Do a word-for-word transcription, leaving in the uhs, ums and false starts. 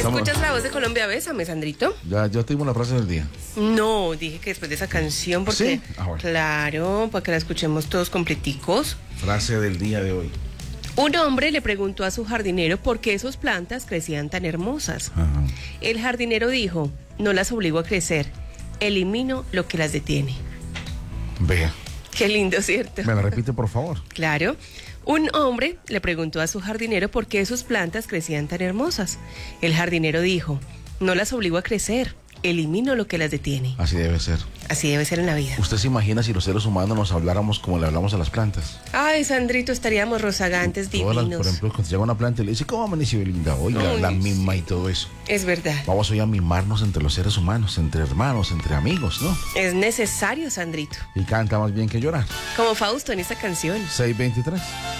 Estamos... ¿Escuchas La Voz de Colombia? Bésame, Sandrito. Ya, yo tengo una frase del día. No, dije que después de esa canción, porque... ¿Sí? Ah, bueno. Claro, para que la escuchemos todos completicos. Frase del día de hoy. Un hombre le preguntó a su jardinero por qué sus plantas crecían tan hermosas. Ajá. El jardinero dijo, no las obligo a crecer, elimino lo que las detiene. Vea. Qué lindo, ¿cierto? ¿Me la repite, por favor? Claro. Un hombre le preguntó a su jardinero por qué sus plantas crecían tan hermosas. El jardinero dijo, no las obligo a crecer, elimino lo que las detiene. Así debe ser. Así debe ser en la vida. ¿Usted se imagina si los seres humanos nos habláramos como le hablamos a las plantas? Ay, Sandrito, estaríamos rozagantes, Todas las, divinos. por ejemplo, cuando llega una planta y le dice, ¿cómo amaneció linda hoy? La, Ay, la sí. mima y todo eso. Es verdad. Vamos hoy a mimarnos entre los seres humanos, entre hermanos, entre amigos, ¿no? Es necesario, Sandrito. Y canta más bien que llorar. Como Fausto en esta canción. seis veintitrés.